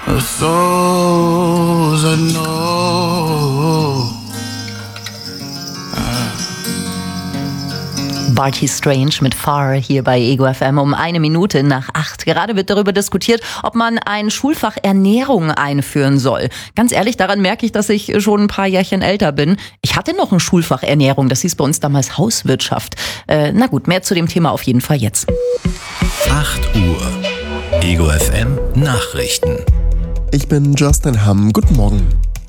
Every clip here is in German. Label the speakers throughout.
Speaker 1: The souls that know.
Speaker 2: Barty Strange mit Far hier bei Ego FM um 1 Minute nach 8. Gerade wird darüber diskutiert, ob man ein Schulfach Ernährung einführen soll. Ganz ehrlich, daran merke ich, dass ich schon ein paar Jährchen älter bin. Ich hatte noch ein Schulfach Ernährung, das hieß bei uns damals Hauswirtschaft. Na gut, mehr zu dem Thema auf jeden Fall jetzt.
Speaker 3: 8 Uhr. Ego FM Nachrichten.
Speaker 4: Ich bin Justin Hamm. Guten Morgen.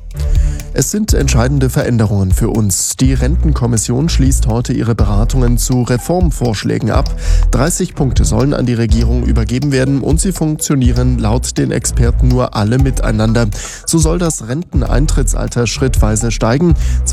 Speaker 4: Es sind entscheidende Veränderungen für uns. Die Rentenkommission schließt heute ihre Beratungen zu Reformvorschlägen ab. 30 Punkte sollen an die Regierung übergeben werden und sie funktionieren laut den Experten nur alle miteinander. So soll das Renteneintrittsalter schrittweise steigen.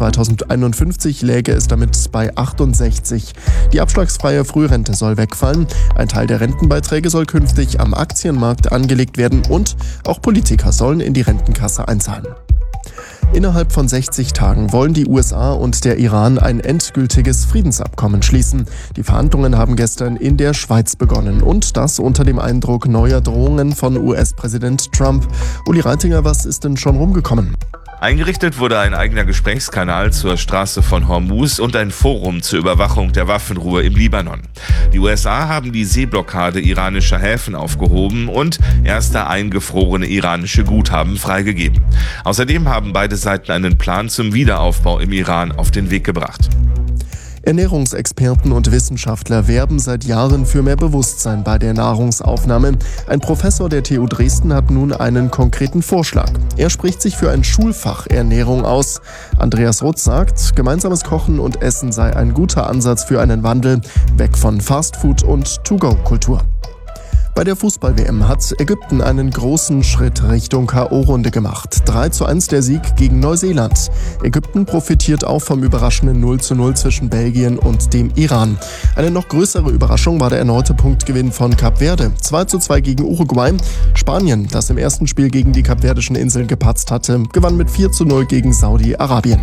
Speaker 4: 2051 läge es damit bei 68. Die abschlagsfreie Frührente soll wegfallen. Ein Teil der Rentenbeiträge soll künftig am Aktienmarkt angelegt werden und auch Politiker sollen in die Rentenkasse einzahlen. Innerhalb von 60 Tagen wollen die USA und der Iran ein endgültiges Friedensabkommen schließen. Die Verhandlungen haben gestern in der Schweiz begonnen und das unter dem Eindruck neuer Drohungen von US-Präsident Trump. Uli Reitinger, was ist denn schon rumgekommen?
Speaker 5: Eingerichtet wurde ein eigener Gesprächskanal zur Straße von Hormuz und ein Forum zur Überwachung der Waffenruhe im Libanon. Die USA haben die Seeblockade iranischer Häfen aufgehoben und erste eingefrorene iranische Guthaben freigegeben. Außerdem haben beide Seiten einen Plan zum Wiederaufbau im Iran auf den Weg gebracht.
Speaker 4: Ernährungsexperten und Wissenschaftler werben seit Jahren für mehr Bewusstsein bei der Nahrungsaufnahme. Ein Professor der TU Dresden hat nun einen konkreten Vorschlag. Er spricht sich für ein Schulfach Ernährung aus. Andreas Rutz sagt, gemeinsames Kochen und Essen sei ein guter Ansatz für einen Wandel weg von Fastfood und To-Go-Kultur. Bei der Fußball-WM hat Ägypten einen großen Schritt Richtung K.O.-Runde gemacht. 3:1 der Sieg gegen Neuseeland. Ägypten profitiert auch vom überraschenden 0:0 zwischen Belgien und dem Iran. Eine noch größere Überraschung war der erneute Punktgewinn von Kap Verde. 2:2 gegen Uruguay. Spanien, das im ersten Spiel gegen die Kapverdischen Inseln gepatzt hatte, gewann mit 4:0 gegen Saudi-Arabien.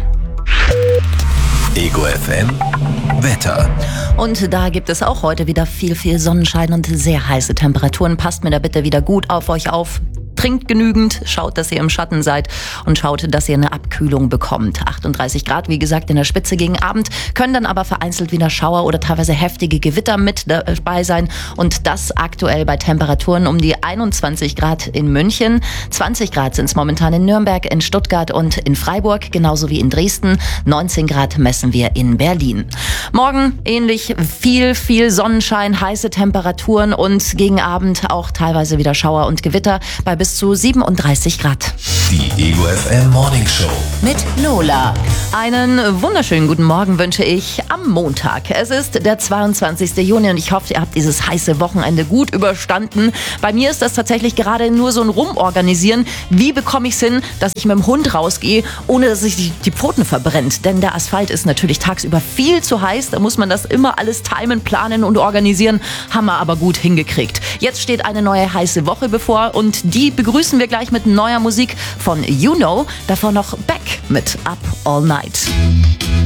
Speaker 3: Ego FM Wetter.
Speaker 2: Und da gibt es auch heute wieder viel Sonnenschein und sehr heiße Temperaturen. Passt mir da bitte wieder gut auf euch auf. Trinkt genügend, schaut, dass ihr im Schatten seid und schaut, dass ihr eine Abkühlung bekommt. 38 Grad, wie gesagt, in der Spitze gegen Abend, können dann aber vereinzelt wieder Schauer oder teilweise heftige Gewitter mit dabei sein. Und das aktuell bei Temperaturen um die 21 Grad in München. 20 Grad sind es momentan in Nürnberg, in Stuttgart und in Freiburg, genauso wie in Dresden. 19 Grad messen wir in Berlin. Morgen ähnlich viel Sonnenschein, heiße Temperaturen und gegen Abend auch teilweise wieder Schauer und Gewitter bei bis zu 37 Grad.
Speaker 3: Die Ego FM Morning Show
Speaker 2: mit Lola. Einen wunderschönen guten Morgen wünsche ich am Montag. Es ist der 22. Juni und ich hoffe, ihr habt dieses heiße Wochenende gut überstanden. Bei mir ist das tatsächlich gerade nur so ein Rumorganisieren. Wie bekomme ich es hin, dass ich mit dem Hund rausgehe, ohne dass sich die Pfoten verbrennt? Denn der Asphalt ist natürlich tagsüber viel zu heiß. Da muss man das immer alles timen, planen und organisieren. Haben wir aber gut hingekriegt. Jetzt steht eine neue heiße Woche bevor und die begrüßen wir gleich mit neuer Musik von You Know. Davor noch Beck mit Up All Night.